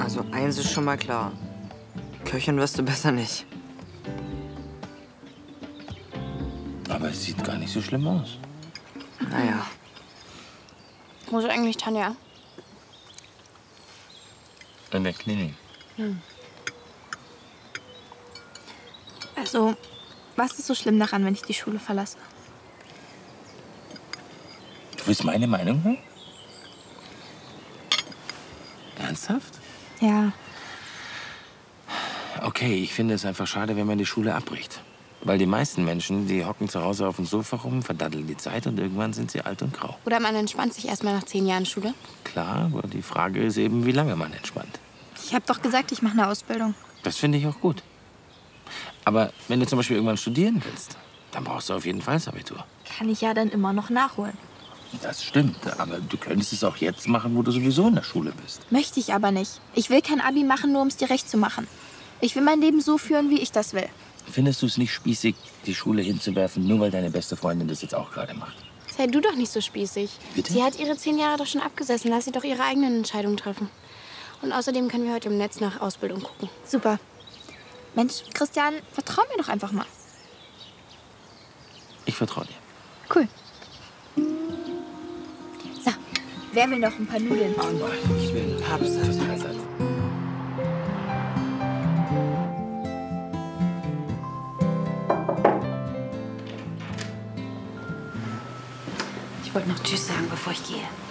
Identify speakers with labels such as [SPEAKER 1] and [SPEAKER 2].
[SPEAKER 1] Also eins ist schon mal klar. Köchin wirst du besser nicht.
[SPEAKER 2] Aber es sieht gar nicht so schlimm aus.
[SPEAKER 1] Naja.
[SPEAKER 3] Wo ist eigentlich Tanja?
[SPEAKER 2] In der Klinik.
[SPEAKER 3] Also, was ist so schlimm daran, wenn ich die Schule verlasse?
[SPEAKER 2] Du willst meine Meinung hören? Ernsthaft?
[SPEAKER 3] Ja.
[SPEAKER 2] Okay, ich finde es einfach schade, wenn man die Schule abbricht. Weil die meisten Menschen, die hocken zu Hause auf dem Sofa rum, verdaddeln die Zeit und irgendwann sind sie alt und grau.
[SPEAKER 3] Oder man entspannt sich erst mal nach 10 Jahren Schule.
[SPEAKER 2] Klar, aber die Frage ist eben, wie lange man entspannt.
[SPEAKER 3] Ich habe doch gesagt, ich mache eine Ausbildung.
[SPEAKER 2] Das finde ich auch gut. Aber wenn du zum Beispiel irgendwann studieren willst, dann brauchst du auf jeden Fall das Abitur.
[SPEAKER 3] Kann ich ja dann immer noch nachholen.
[SPEAKER 2] Das stimmt, aber du könntest es auch jetzt machen, wo du sowieso in der Schule bist.
[SPEAKER 3] Möchte ich aber nicht. Ich will kein Abi machen, nur um es dir recht zu machen. Ich will mein Leben so führen, wie ich das will.
[SPEAKER 2] Findest du es nicht spießig, die Schule hinzuwerfen, nur weil deine beste Freundin das jetzt auch gerade macht?
[SPEAKER 3] Sei du doch nicht so spießig.
[SPEAKER 2] Bitte?
[SPEAKER 3] Sie hat ihre 10 Jahre doch schon abgesessen. Lass sie doch ihre eigenen Entscheidungen treffen. Und außerdem können wir heute im Netz nach Ausbildung gucken. Super. Mensch, Christian, vertrau mir doch einfach mal.
[SPEAKER 2] Ich vertraue dir.
[SPEAKER 3] Cool. So, wer will noch ein paar Nudeln?
[SPEAKER 2] Ich will Absatz.
[SPEAKER 4] Ich wollte noch Tschüss sagen, bevor ich gehe.